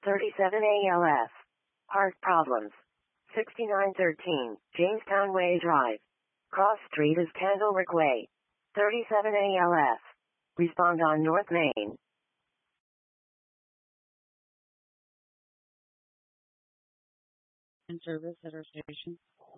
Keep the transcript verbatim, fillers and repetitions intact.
thirty-seven A L F. Heart problems. sixty-nine thirteen, Jamestown Way Drive. Cross Street is Candlewick Way. thirty-seven A L F. Respond on North Main. In service at our station.